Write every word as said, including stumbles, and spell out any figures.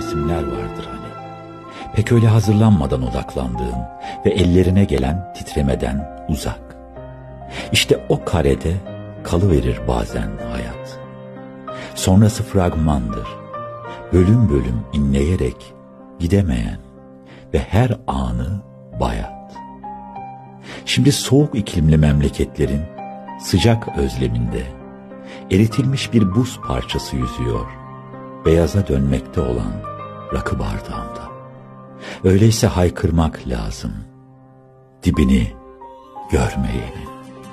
resimler vardır hani. Pek öyle hazırlanmadan odaklandığın ve ellerine gelen titremeden uzak. İşte o karede kalıverir bazen hayat. Sonrası fragmandır. Bölüm bölüm inleyerek gidemeyen ve her anı bayat. Şimdi soğuk iklimli memleketlerin sıcak özleminde eritilmiş bir buz parçası yüzüyor, beyaza dönmekte olan rakı bardağımda. Öyleyse haykırmak lazım, dibini görmeyeni.